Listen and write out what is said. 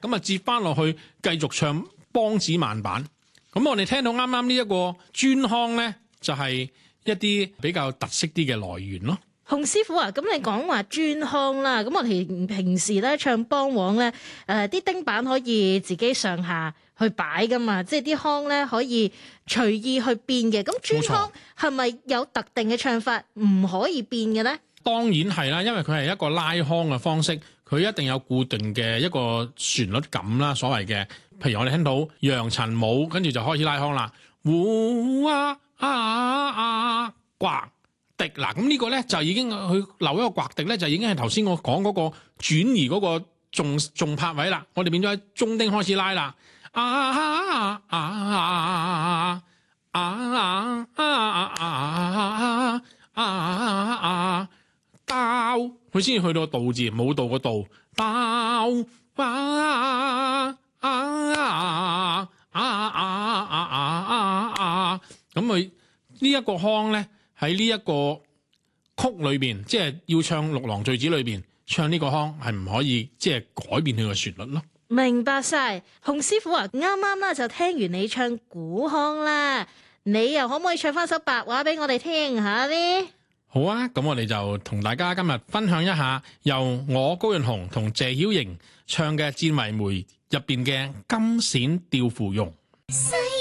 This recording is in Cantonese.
咁啊接翻落去繼續唱梆子慢板。咁我哋聽到啱啱呢一個專腔咧，就係一啲比較特色啲嘅來源咯。 洪師傅啊，咁你講話專腔啦，咁我哋平時咧唱梆簧咧，啲釘板可以自己上下去擺噶嘛，即係啲腔咧可以隨意去變嘅。咁專腔係咪有特定嘅唱法唔可以變嘅咧？ 當然係啦，因為佢係一個拉腔嘅方式，佢一定有固定嘅一個旋律感啦，所謂嘅。譬如我哋聽到揚塵舞，跟住就開始拉腔啦，胡啊刮滴嗱，咁呢個咧就已經去留一個刮滴咧，就已經係頭先我講嗰個轉移嗰個重拍位啦。我哋變咗喺中丁開始拉啦，刀佢先至去到個道字，舞蹈個道刀咁佢呢一個腔咧喺呢一個曲裏邊，即係要唱六郎敘子裏邊唱呢個腔係唔可以即係改變佢嘅旋律咯。 明白晒，洪師傅啊，啱啱啦就聽完你唱古腔啦，你又可唔可以唱翻首白話俾我哋聽下呢？ 好啊，咁我哋就同大家今日分享一下由我高潤鴻同謝曉瑩唱嘅《戰維梅》入邊嘅金閃吊芙蓉。